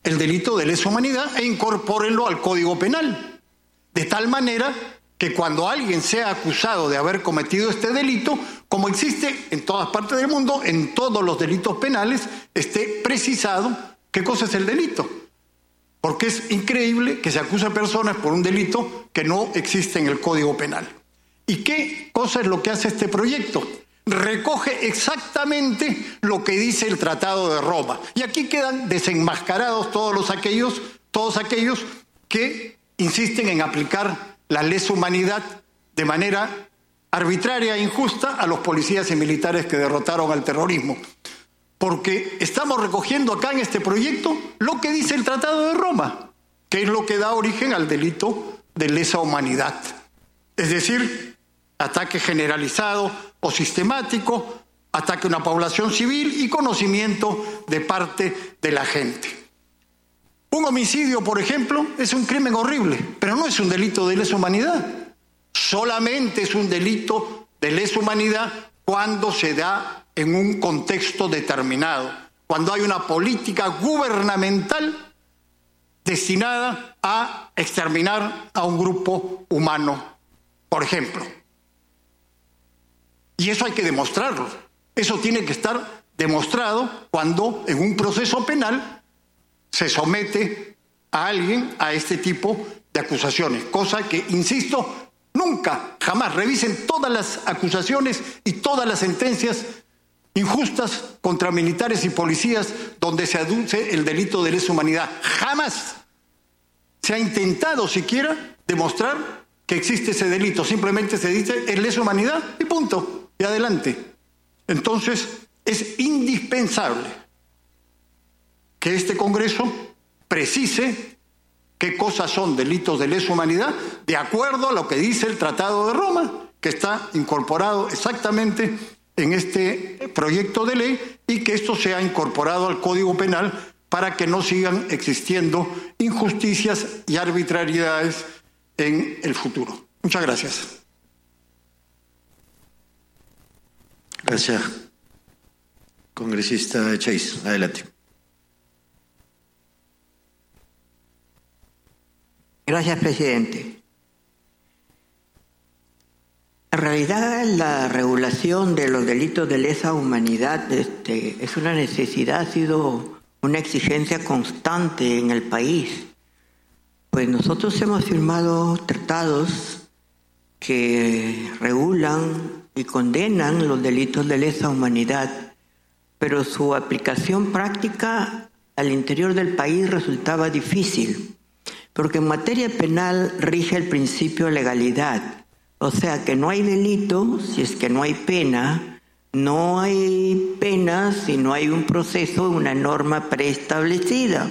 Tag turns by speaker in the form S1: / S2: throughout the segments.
S1: el delito de lesa humanidad e incorpórenlo al Código Penal. De tal manera que cuando alguien sea acusado de haber cometido este delito, como existe en todas partes del mundo, en todos los delitos penales, esté precisado qué cosa es el delito. Porque es increíble que se acuse a personas por un delito que no existe en el Código Penal. ¿Y qué cosa es lo que hace este proyecto? Recoge exactamente lo que dice el Tratado de Roma. Y aquí quedan desenmascarados todos aquellos que insisten en aplicar la lesa humanidad de manera arbitraria e injusta a los policías y militares que derrotaron al terrorismo. Porque estamos recogiendo acá en este proyecto lo que dice el Tratado de Roma, que es lo que da origen al delito de lesa humanidad. Es decir, ataque generalizado o sistemático, ataque a una población civil y conocimiento de parte de la gente. Un homicidio, por ejemplo, es un crimen horrible, pero no es un delito de lesa humanidad. Solamente es un delito de lesa humanidad cuando se da en un contexto determinado, cuando hay una política gubernamental destinada a exterminar a un grupo humano, por ejemplo. Y eso hay que demostrarlo. Eso tiene que estar demostrado cuando en un proceso penal se somete a alguien a este tipo de acusaciones. Cosa que, insisto, nunca, jamás revisen todas las acusaciones y todas las sentencias injustas contra militares y policías donde se aduce el delito de lesa humanidad. Jamás se ha intentado siquiera demostrar que existe ese delito. Simplemente se dice es lesa humanidad y punto. Y adelante. Entonces, es indispensable que este Congreso precise qué cosas son delitos de lesa humanidad de acuerdo a lo que dice el Tratado de Roma, que está incorporado exactamente en este proyecto de ley, y que esto sea incorporado al Código Penal para que no sigan existiendo injusticias y arbitrariedades en el futuro. Muchas gracias.
S2: Gracias. Congresista Chase, adelante.
S3: Gracias, presidente. En realidad, la regulación de los delitos de lesa humanidad es una necesidad, ha sido una exigencia constante en el país. Pues nosotros hemos firmado tratados que regulan y condenan los delitos de lesa humanidad, pero su aplicación práctica al interior del país resultaba difícil, porque en materia penal rige el principio de legalidad. O sea que no hay delito si es que no hay pena, no hay pena si no hay un proceso, una norma preestablecida.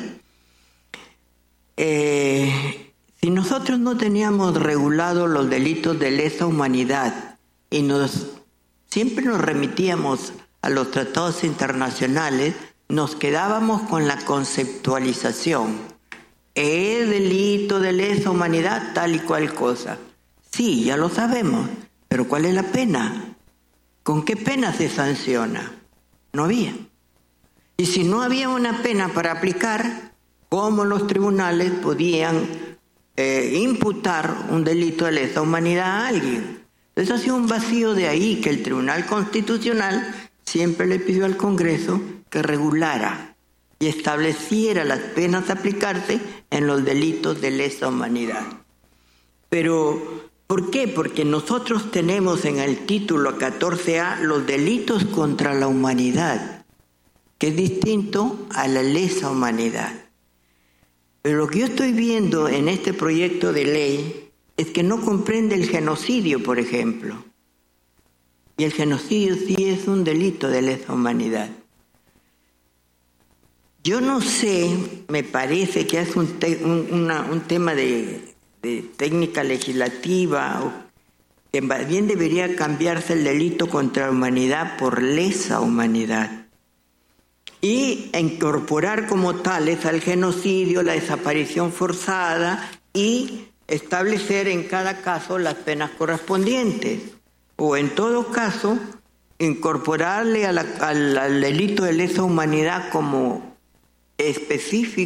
S3: Si nosotros no teníamos regulado los delitos de lesa humanidad y siempre nos remitíamos a los tratados internacionales, nos quedábamos con la conceptualización. Es delito de lesa humanidad tal y cual cosa. Sí, ya lo sabemos, pero ¿cuál es la pena? ¿Con qué pena se sanciona? No había. Y si no había una pena para aplicar, ¿cómo los tribunales podían imputar un delito de lesa humanidad a alguien? Entonces ha sido un vacío, de ahí que el Tribunal Constitucional siempre le pidió al Congreso que regulara y estableciera las penas a aplicarse en los delitos de lesa humanidad. Pero, ¿por qué? Porque nosotros tenemos en el título 14A los delitos contra la humanidad, que es distinto a la lesa humanidad. Pero lo que yo estoy viendo en este proyecto de ley es que no comprende el genocidio, por ejemplo. Y el genocidio sí es un delito de lesa humanidad. Yo no sé, me parece que es un tema de técnica legislativa, que más bien debería cambiarse el delito contra la humanidad por lesa humanidad y incorporar como tales al genocidio, la desaparición forzada y establecer en cada caso las penas correspondientes, o en todo caso incorporarle al delito de lesa humanidad como específico